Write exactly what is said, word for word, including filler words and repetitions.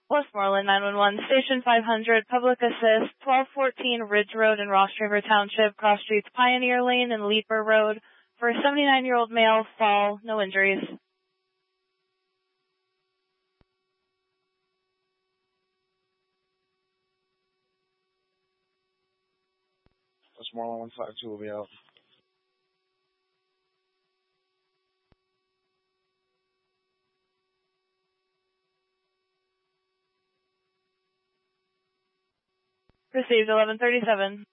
Westmoreland nine one one, Station five hundred, Public Assist, twelve fourteen Ridge Road in Ross River Township, cross streets Pioneer Lane and Leaper Road. For a seventy-nine-year-old male, fall, no injuries. Westmoreland one five two will be out. Received eleven thirty-seven.